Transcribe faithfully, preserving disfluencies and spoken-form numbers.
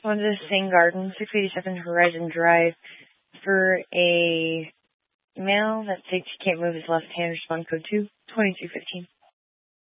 One is Sing Garden, six eighty-seven Horizon Drive, for a male that states he can't move his left hand, respond code two, twenty-two fifteen.